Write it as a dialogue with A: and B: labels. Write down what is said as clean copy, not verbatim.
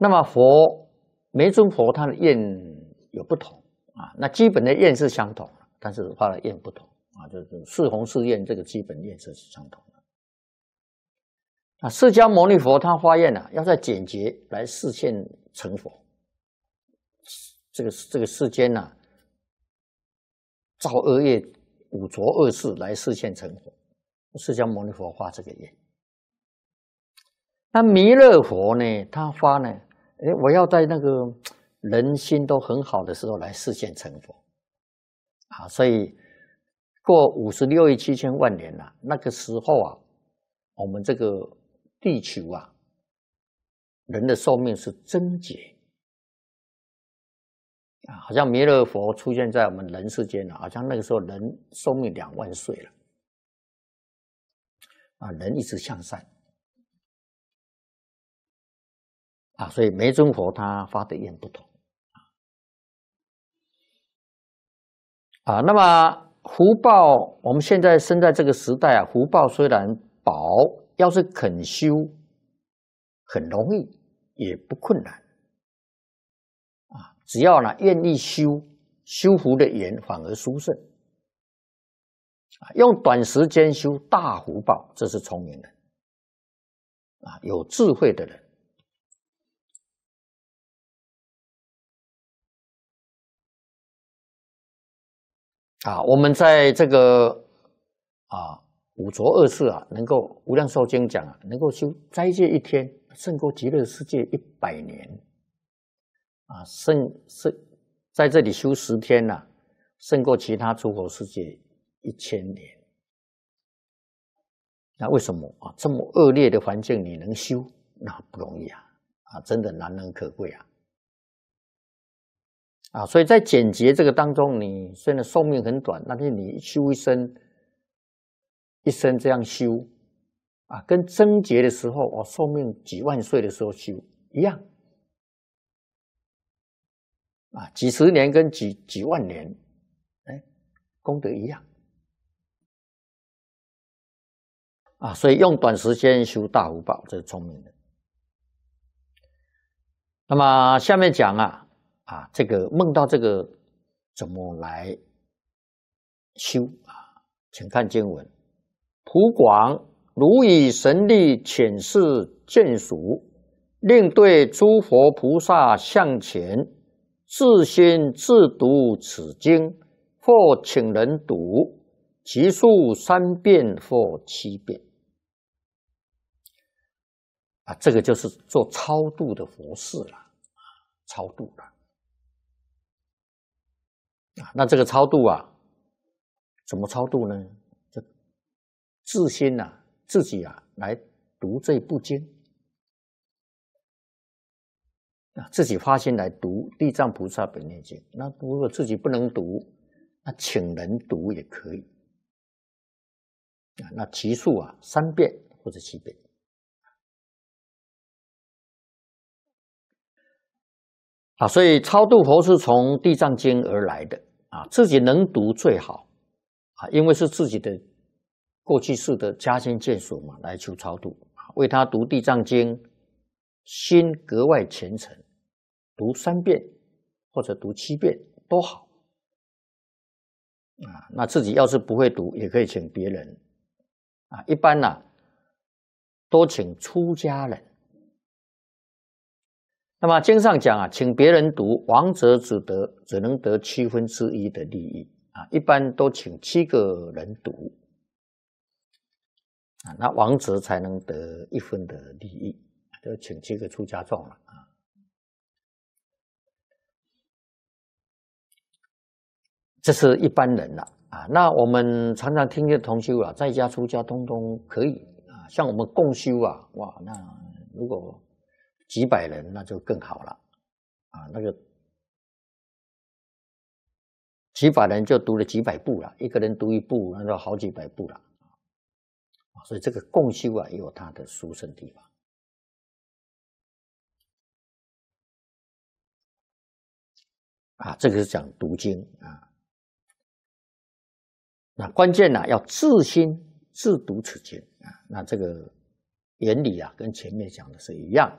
A: 那么每尊佛他的愿有不同啊，那基本的愿是相同，但是发的愿不同啊，就是四弘誓愿这个基本愿是相同的。啊，释迦牟尼佛他发愿啊，要在简洁来示现成佛。这个世间啊，造恶业五浊恶世来示现成佛。释迦牟尼佛发这个愿。那弥勒佛呢，他发呢，我要在那个人心都很好的时候来示现成佛。啊，所以过56亿7千万年了，那个时候啊，我们这个地球啊，人的寿命是增劫啊，好像弥勒佛出现在我们人世间了，好像那个时候人寿命2万岁了啊，人一直向善啊，所以每尊佛他发的愿不同啊。那么福报，我们现在生在这个时代啊，福报虽然薄，要是肯修，很容易，也不困难啊。只要呢愿意修福的缘，反而殊胜啊。用短时间修大福报，这是聪明人啊，有智慧的人。啊，我们在这个五浊恶世啊，能够无量寿经讲啊，能够修斋戒1天，胜过极乐世界100年啊，在这里修10天呐，胜过其他诸佛世界1000年。那为什么啊？这么恶劣的环境你能修，那不容易啊！啊，真的难能可贵啊！啊，所以在简洁这个当中，你虽然寿命很短，但是你修一生这样修啊，跟增劫的时候寿命几万岁的时候修一样啊，几十年跟几万年，功德一样啊，所以用短时间修大福报，这是聪明的。那么下面讲这个梦到这个怎么来修啊？请看经文：普广如以神力遣示眷属，令对诸佛菩萨向前，自心自读此经，或请人读，其数3遍或7遍。啊，这个就是做超度的佛事了，超度了。那这个超度啊，怎么超度呢？就自心自己来读这部经啊，自己发心来读《地藏菩萨本愿经》。那如果自己不能读，那请人读也可以啊。那其数3遍或者7遍。啊，所以超度佛是从《地藏经》而来的啊，自己能读最好啊，因为是自己的过去世的家亲眷属嘛，来求超度，为他读《地藏经》，心格外虔诚，读3遍或者读7遍都好啊。那自己要是不会读，也可以请别人啊，一般都请出家人。那么经上讲请别人读，亡者只能得1/7的利益啊，一般都请7个人读啊，那亡者才能得1分的利益，就请7个出家众了啊。这是一般人了啊。那我们常常听见同修在家出家通通可以啊，像我们共修哇，那如果几百人那就更好了啊，那个几百人就读了几百部了，一个人读1部，那就好几百部了啊。所以这个共修也有它的殊胜地方啊。这个是讲读经啊，那关键要自心自读此经啊。那这个原理跟前面讲的是一样。